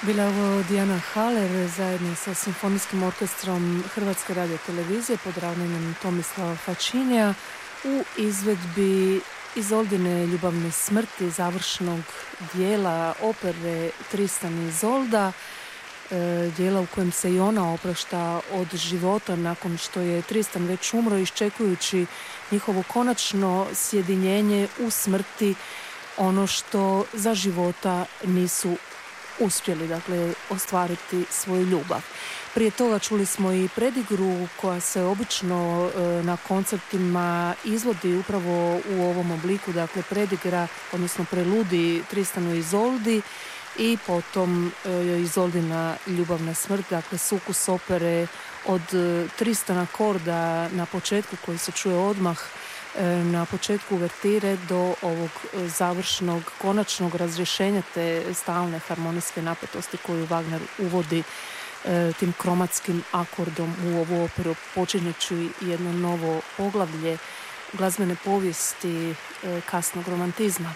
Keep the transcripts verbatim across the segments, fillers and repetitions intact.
Bila ovo Dijana Haller zajedno sa Simfonijskim orkestrom Hrvatske radiotelevizije pod ravnanjem Tomislava Fačinija u izvedbi Izoldine ljubavne smrti, završnog dijela opere Tristan i Izolda, dijela u kojem se i ona oprašta od života nakon što je Tristan već umro, iščekujući njihovo konačno sjedinjenje u smrti, ono što za života nisu uspjeli, dakle, ostvariti svoju ljubav. Prije toga čuli smo i predigru koja se obično e, na koncertima izvodi upravo u ovom obliku, dakle predigra, odnosno preludi Tristanu i Izoldi i potom e, Izoldina ljubavna smrt, dakle sukus opere od e, Tristana Korda na početku koji se čuje odmah na početku uvertire do ovog završnog, konačnog razrješenja te stalne harmonijske napetosti koju Wagner uvodi e, tim kromatskim akordom u ovu operu, počinjući jedno novo poglavlje glazbene povijesti e, kasnog romantizma.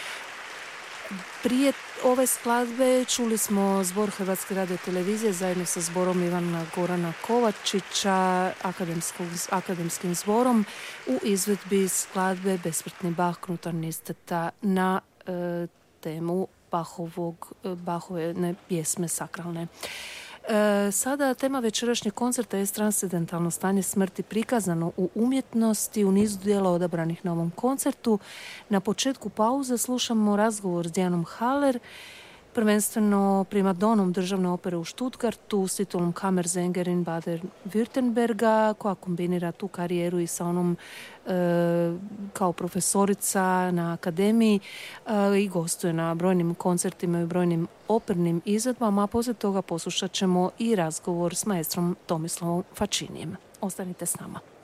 Prije ove skladbe čuli smo zbor Hrvatske radiotelevizije zajedno sa zborom Ivana Gorana Kovačića, akademskim zborom, u izvedbi skladbe Besmrtni Bach Knuta Nisteta na e, temu Bachovog, Bachove pjesme sakralne. E, sada tema večerašnjeg koncerta je transcendentalno stanje smrti prikazano u umjetnosti u nizu dijela odabranih na ovom koncertu. Na početku pauze slušamo razgovor s Dijanom Haller, prvenstveno primadonom državne opere u Stuttgartu s titulom Kammersängerin Baden-Württemberga, koja kombinira tu karijeru i sa onom e, kao profesorica na akademiji e, i gostuje na brojnim koncertima i brojnim opernim izvedbama, a poslije toga poslušat ćemo i razgovor s maestrom Tomislavom Fačinijem. Ostanite s nama.